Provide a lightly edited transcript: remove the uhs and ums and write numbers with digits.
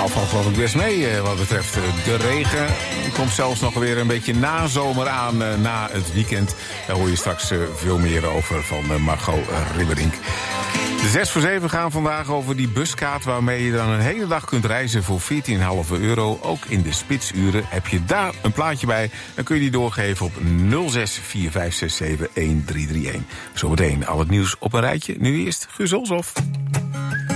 valt geloof ik best mee wat betreft de regen. Er komt zelfs nog weer een beetje nazomer aan na het weekend. Daar hoor je straks veel meer over van Margot Ribberink. De 6 voor 7 gaan vandaag over die buskaart waarmee je dan een hele dag kunt reizen voor €14,5. Ook in de spitsuren. Heb je daar een plaatje bij, dan kun je die doorgeven op 0645671331. Zometeen al het nieuws op een rijtje. Nu eerst Guus Olshoff.